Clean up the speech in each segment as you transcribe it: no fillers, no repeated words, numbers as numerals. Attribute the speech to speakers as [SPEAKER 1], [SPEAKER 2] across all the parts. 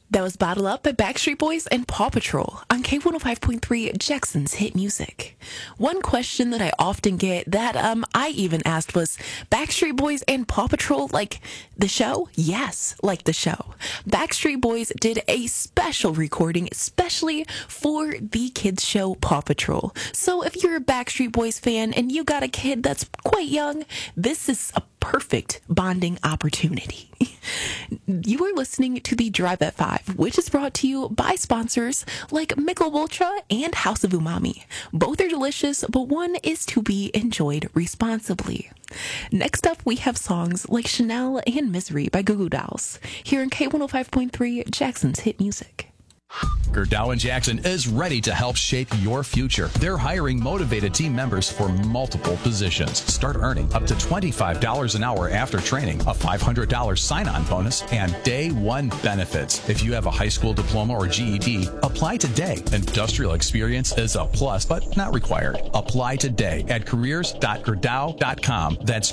[SPEAKER 1] That was Bottle Up by Backstreet Boys and Paw Patrol on K105.3 Jackson's Hit Music. One question that I often get that I even asked was, Backstreet Boys and Paw Patrol like the show? Yes, like the show. Backstreet Boys did a special recording especially for the kids show Paw Patrol. So if you're a Backstreet Boys fan and you got a kid that's quite young, this is a perfect bonding opportunity. You are listening to the Drive at 5, which is brought to you by sponsors like Michelob Ultra and House of Umami. Both are delicious, but one is to be enjoyed responsibly. Next up, we have songs like Chanel and Misery by Goo Goo Dolls, here in K105.3 Jackson's Hit Music.
[SPEAKER 2] Gerdau and Jackson is ready to help shape your future. They're hiring motivated team members for multiple positions. Start earning up to $25 an hour after training, a $500 sign-on bonus, and day one benefits. If you have a high school diploma or GED, apply today. Industrial experience is a plus, but not required. Apply today at careers.gerdau.com. That's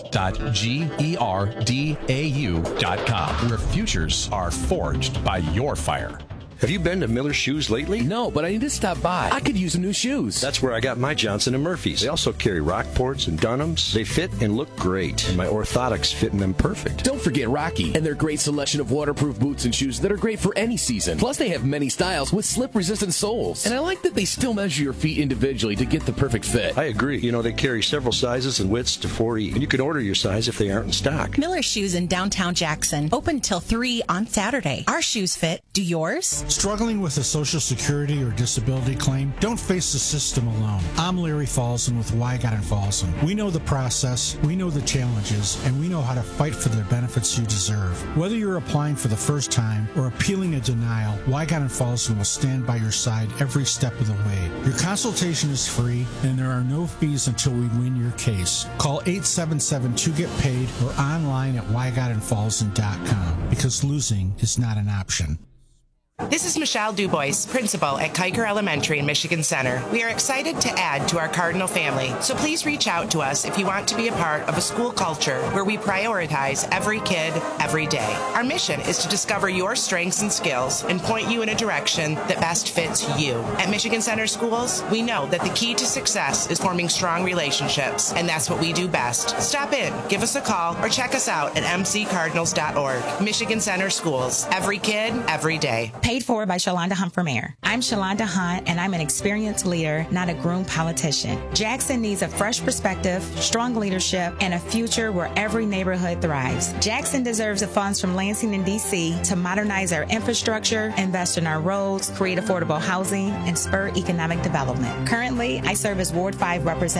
[SPEAKER 2] careers.gerdau.com, where futures are forged by your fire.
[SPEAKER 3] Have you been to Miller's Shoes lately?
[SPEAKER 4] No, but I need to stop by. I could use some new shoes.
[SPEAKER 3] That's where I got my Johnson & Murphys. They also carry Rockports and Dunhams. They fit and look great, and my orthotics fit in them perfect.
[SPEAKER 4] Don't forget Rocky and their great selection of waterproof boots and shoes that are great for any season. Plus, they have many styles with slip-resistant soles. And I like that they still measure your feet individually to get the perfect fit.
[SPEAKER 3] I agree. You know, they carry several sizes and widths to 4E, and you can order your size if they aren't in stock.
[SPEAKER 5] Miller Shoes in downtown Jackson. Open till 3 on Saturday. Our shoes fit. Do yours?
[SPEAKER 6] Struggling with a Social Security or disability claim? Don't face the system alone. I'm Larry Falson with Wygott and Falson. We know the process, we know the challenges, and we know how to fight for the benefits you deserve. Whether you're applying for the first time or appealing a denial, Wygott and Falson will stand by your side every step of the way. Your consultation is free, and there are no fees until we win your case. Call 877-2GET-PAID or online at wygottandfalson.com, because losing is not an option.
[SPEAKER 7] This is Michelle Dubois, principal at Kiker Elementary in Michigan Center. We are excited to add to our Cardinal family, so please reach out to us if you want to be a part of a school culture where we prioritize every kid, every day. Our mission is to discover your strengths and skills and point you in a direction that best fits you. At Michigan Center Schools, we know that the key to success is forming strong relationships, and that's what we do best. Stop in, give us a call, or check us out at mccardinals.org. Michigan Center Schools, every kid, every day.
[SPEAKER 8] Paid for by Shalonda Hunt for mayor. I'm Shalonda Hunt, and I'm an experienced leader, not a groomed politician. Jackson needs a fresh perspective, strong leadership, and a future where every neighborhood thrives. Jackson deserves the funds from Lansing and D.C. to modernize our infrastructure, invest in our roads, create affordable housing, and spur economic development. Currently, I serve as Ward 5 representative